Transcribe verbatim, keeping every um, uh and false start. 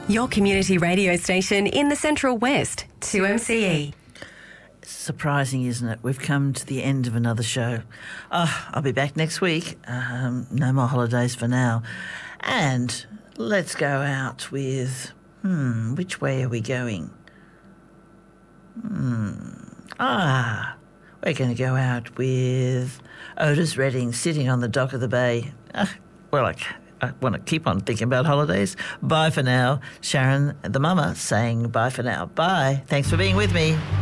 Your community radio station in the Central West, two M C E. Surprising, isn't it? We've come to the end of another show. Oh, I'll be back next week. Um, no more holidays for now. And let's go out with... Hmm, which way are we going? Hmm. Ah, we're going to go out with Otis Redding sitting on the dock of the bay. Ah, well, I, I want to keep on thinking about holidays. Bye for now. Sharon, the mama, saying bye for now. Bye. Thanks for being with me.